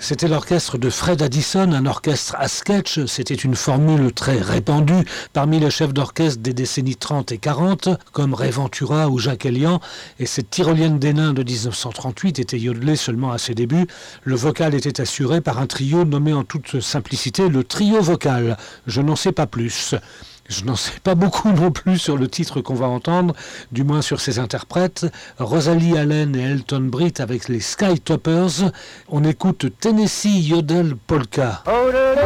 C'était l'orchestre de Fred Addison, un orchestre à sketch. C'était une formule très répandue parmi les chefs d'orchestre des décennies 30 et 40, comme Ray Ventura ou Jacques Elian. Et cette Tyrolienne des Nains de 1938 était yodelée seulement à ses débuts. Le vocal était assuré par un trio nommé en toute simplicité le trio vocal. Je n'en sais pas plus. Je n'en sais pas beaucoup non plus sur le titre qu'on va entendre, du moins sur ses interprètes. Rosalie Allen et Elton Britt avec les Skytoppers. On écoute Tennessee Yodel Polka.